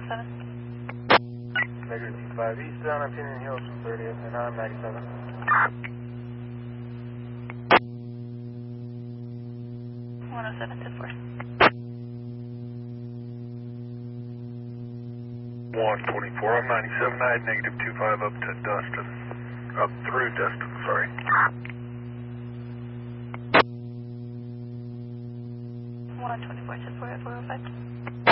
Measure T5 eastbound, I'm Union Hills from 30th and I'm 97. 107 to 4. 124, I'm 97, I had negative 25 up to Dustin. Up through Dustin, sorry. 124 to 4 at 405.